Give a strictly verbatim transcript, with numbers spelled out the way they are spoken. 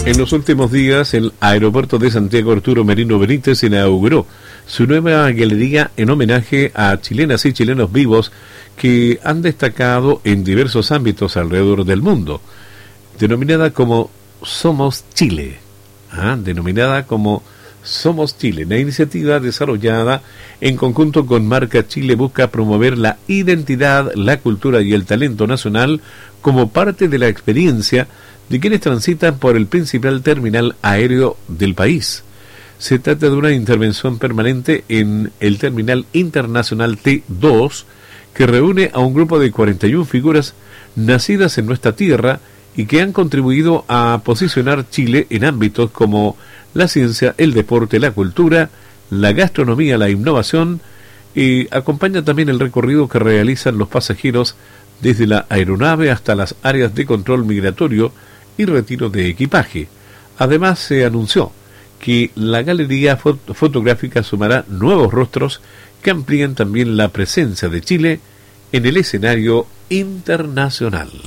En los últimos días, el aeropuerto de Santiago Arturo Merino Benítez inauguró su nueva galería en homenaje a chilenas y chilenos vivos que han destacado en diversos ámbitos alrededor del mundo, denominada como Somos Chile. Ah, denominada como Somos Chile. La iniciativa desarrollada en conjunto con Marca Chile busca promover la identidad, la cultura y el talento nacional como parte de la experiencia de quienes transitan por el principal terminal aéreo del país. Se trata de una intervención permanente en el Terminal Internacional T dos que reúne a un grupo de cuarenta y una figuras nacidas en nuestra tierra y que han contribuido a posicionar Chile en ámbitos como la ciencia, el deporte, la cultura, la gastronomía, la innovación, y acompaña también el recorrido que realizan los pasajeros desde la aeronave hasta las áreas de control migratorio y retiro de equipaje. Además, se anunció que la galería fot- fotográfica sumará nuevos rostros que amplían también la presencia de Chile en el escenario internacional.